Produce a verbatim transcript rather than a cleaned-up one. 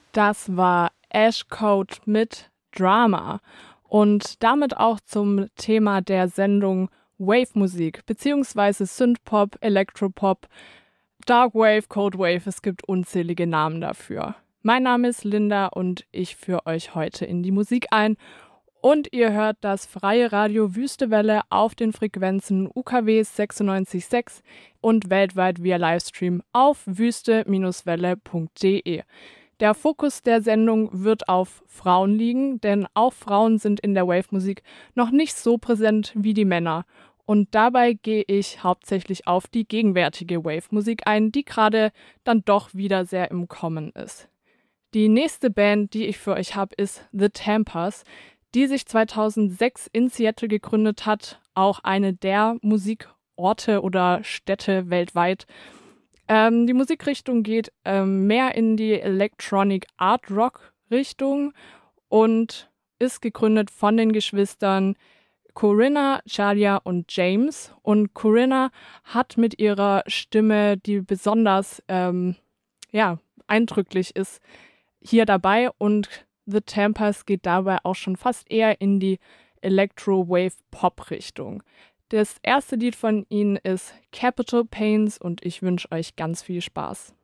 Das war Ash Code mit Drama und damit auch zum Thema der Sendung Wave-Musik beziehungsweise Synthpop, Elektropop, Darkwave, Codewave, es gibt unzählige Namen dafür. Mein Name ist Linda und ich führe euch heute in die Musik ein. Und ihr hört das freie Radio Wüstewelle auf den Frequenzen U K W sechsundneunzig Komma sechs und weltweit via Livestream auf wüste Welle punkt de. Der Fokus der Sendung wird auf Frauen liegen, denn auch Frauen sind in der Wave-Musik noch nicht so präsent wie die Männer. Und dabei gehe ich hauptsächlich auf die gegenwärtige Wave-Musik ein, die gerade dann doch wieder sehr im Kommen ist. Die nächste Band, die ich für euch habe, ist The Tampers, die sich zweitausendsechs in Seattle gegründet hat, auch eine der Musikorte oder Städte weltweit. Ähm, die Musikrichtung geht ähm, mehr in die Electronic Art Rock Richtung und ist gegründet von den Geschwistern Corinna, Charlia und James. Und Corinna hat mit ihrer Stimme, die besonders ähm, ja, eindrücklich ist, hier dabei, und The Tampers geht dabei auch schon fast eher in die Electro-Wave-Pop-Richtung. Das erste Lied von ihnen ist Capital Pains und ich wünsche euch ganz viel Spaß.